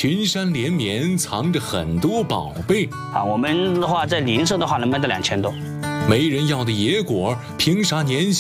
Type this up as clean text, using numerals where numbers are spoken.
群山连绵，藏着很多宝贝啊。我们的话在零售的话能卖到2000多。 没人要的野果，凭啥年